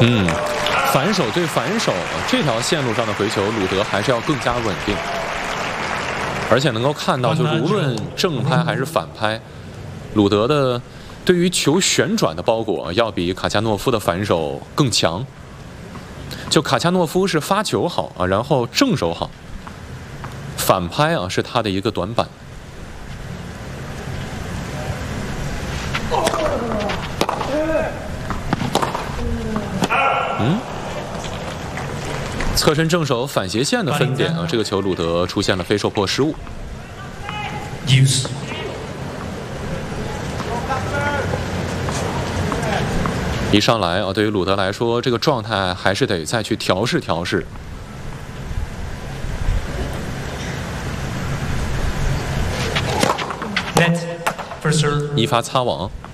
反手对反手，这条线路上的回球，鲁德还是要更加稳定，而且能够看到，就是无论正拍还是反拍，鲁德的对于球旋转的包裹要比卡恰诺夫的反手更强。就卡恰诺夫是发球好啊，然后正手好，反拍啊是他的一个短板。侧身正手反斜线的分点啊，这个球鲁德出现了非受迫失误。一上来啊，对于鲁德来说，这个状态还是得再去调试调试。一发擦网。